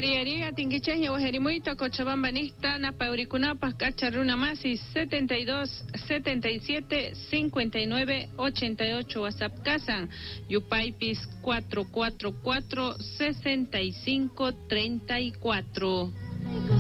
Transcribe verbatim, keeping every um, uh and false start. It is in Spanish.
Ariaria, Tinguicheña, Guajerimuita, Cochabamba, Nista, Napauricunapas, Cacharruna Masi, setenta y dos, setenta y siete, cincuenta y nueve, ochenta y ocho, WhatsApp Casan, Yupaipis cuatro cuatro cuatro, sesenta y cinco, treinta y cuatro.